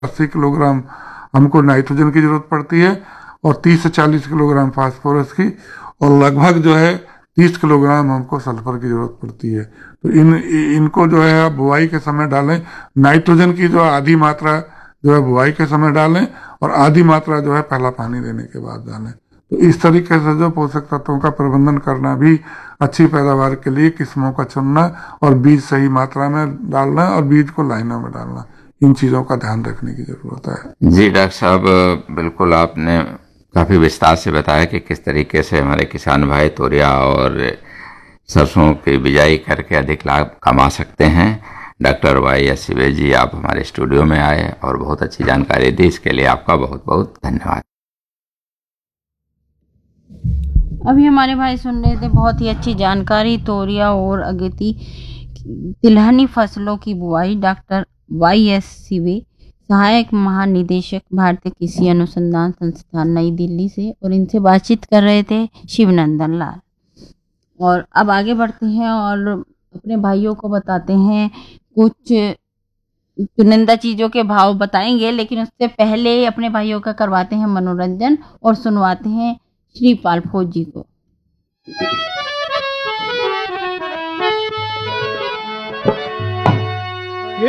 80 kilogram हमको nitrogen की जरूरत पड़ती है और 30 से 40 किलोग्राम फास्फोरस की, और लगभग जो है 30 किलोग्राम हमको सल्फर की जरूरत पड़ती है। तो इनको जो है आप बुआई के समय डालें। नाइट्रोजन की जो आधी मात्रा जो है बुआई के समय डालें और आधी मात्रा जो है पहला पानी देने के बाद डालें। तो इस तरीके से जो पोषक तत्वों का प्रबंधन करना भी अच्छी पैदावार के लिए किस्मों का चुनना और बीज सही मात्रा में डालना और बीज को लाइनों में डालना, इन चीज़ों का ध्यान रखने की जरूरत है। जी डॉक्टर साहब, बिल्कुल आपने काफ़ी विस्तार से बताया कि किस तरीके से हमारे किसान भाई तोरिया और सरसों की बिजाई करके अधिक लाभ कमा सकते हैं। डॉक्टर YS सिवे जी, आप हमारे स्टूडियो में आए और बहुत अच्छी जानकारी दी, इसके लिए आपका बहुत बहुत धन्यवाद। अभी हमारे भाई सुन रहे थे बहुत ही अच्छी जानकारी तोरिया और अगेती तिलहनी फसलों की बुआई। डॉक्टर YS सिवे, सहायक महानिदेशक भारतीय कृषि अनुसंधान संस्थान नई दिल्ली से, और इनसे बातचीत कर रहे थे शिवनंदन लाल। और अब आगे बढ़ते हैं और अपने भाइयों को बताते हैं कुछ चुनिंदा चीज़ों के भाव बताएंगे, लेकिन उससे पहले अपने भाइयों का करवाते हैं मनोरंजन और सुनवाते हैं श्रीपाल फौजी को।